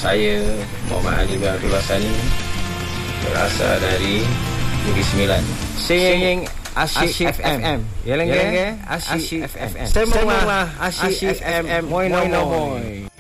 Saya Muhammad Ali bin Abdul Sani, berasal dari Negeri Sembilan. Singing Asyik FM. Yalang Asyik FM. Semua Asyik FM. Moi.